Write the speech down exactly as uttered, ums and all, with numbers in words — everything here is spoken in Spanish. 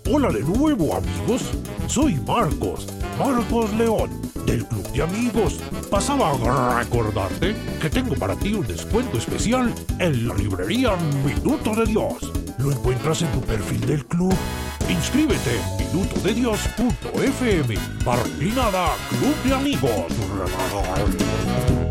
Hola de nuevo, amigos. Soy Marcos, Marcos León, del Club de Amigos. Pasaba a recordarte que tengo para ti un descuento especial en la librería Minuto de Dios. Lo encuentras en tu perfil del club. Inscríbete en minuto de dios punto f m barra inclinada Club de Amigos.